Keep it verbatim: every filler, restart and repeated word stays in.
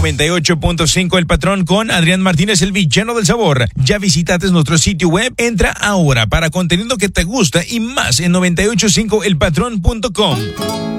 noventa y ocho punto cinco El Patrón con Adrián Martínez, el villano del sabor. Ya visitaste nuestro sitio web, entra ahora para contenido que te gusta y más en noventa y ocho punto cinco el patrón punto com.